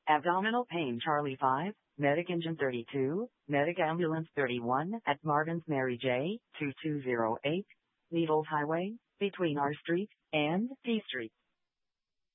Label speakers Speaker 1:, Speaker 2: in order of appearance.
Speaker 1: Abdominal pain Charlie 5, Medic Engine 32, Medic Ambulance 31 at Martin's Mary J. 2208, Needles Highway, between R Street and T Street.